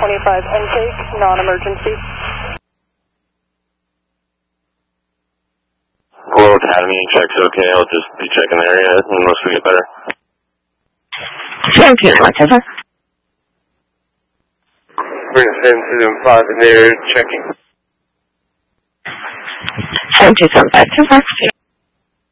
intake, non-emergency. Glow Academy, check's okay. I'll just be checking the area unless we get better. 17, whatever. We're going to send 5 in there, checking. 17, 5,